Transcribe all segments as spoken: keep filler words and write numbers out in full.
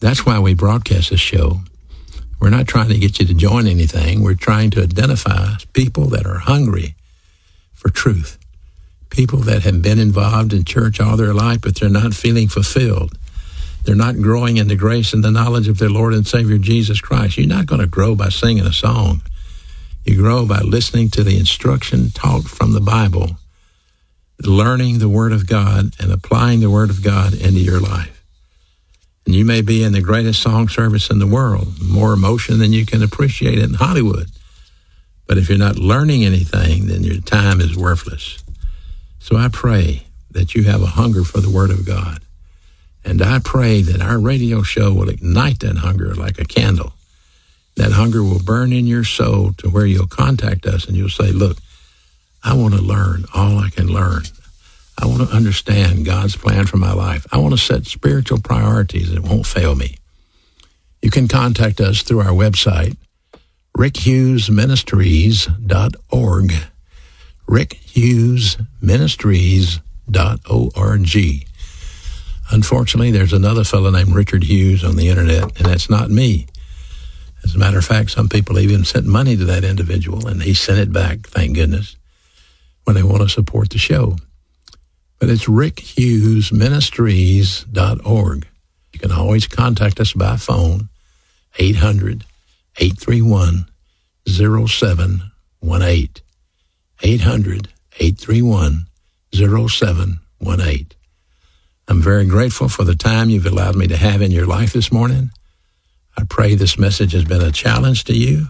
That's why we broadcast this show. We're not trying to get you to join anything. We're trying to identify people that are hungry for truth, people that have been involved in church all their life, but they're not feeling fulfilled. They're not growing in the grace and the knowledge of their Lord and Savior, Jesus Christ. You're not going to grow by singing a song. You grow by listening to the instruction taught from the Bible, learning the Word of God and applying the Word of God into your life. And you may be in the greatest song service in the world, more emotion than you can appreciate in Hollywood. But if you're not learning anything, then your time is worthless. So I pray that you have a hunger for the Word of God. And I pray that our radio show will ignite that hunger like a candle. That hunger will burn in your soul to where you'll contact us and you'll say, look, I want to learn all I can learn. I want to understand God's plan for my life. I want to set spiritual priorities that won't fail me. You can contact us through our website, rick hughes ministries dot org, rick hughes ministries dot org. Unfortunately, there's another fellow named Richard Hughes on the internet, and that's not me. As a matter of fact, some people even sent money to that individual, and he sent it back, thank goodness, when they want to support the show. But it's rick hughes ministries dot org. You can always contact us by phone, eight hundred, eight three one, zero seven one eight, eight hundred, eight three one, zero seven one eight. I'm very grateful for the time you've allowed me to have in your life this morning. I pray this message has been a challenge to you,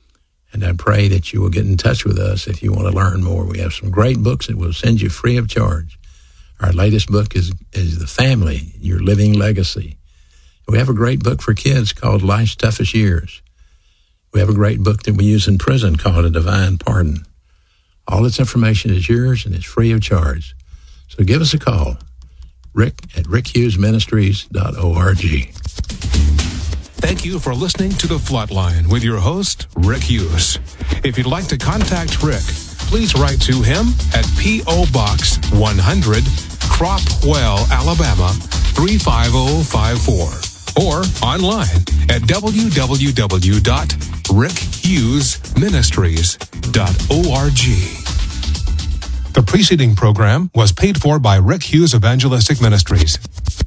and I pray that you will get in touch with us if you want to learn more. We have some great books that we'll send you free of charge. Our latest book is, is The Family, Your Living Legacy. We have a great book for kids called Life's Toughest Years. We have a great book that we use in prison called A Divine Pardon. All this information is yours, and it's free of charge. So give us a call. Rick at rick hughes ministries dot org. Thank you for listening to The Flatline with your host, Rick Hughes. If you'd like to contact Rick, please write to him at P O. Box one hundred, Cropwell, Alabama, three five zero five four, or online at w w w dot rick hughes ministries dot org. The preceding program was paid for by Rick Hughes Evangelistic Ministries.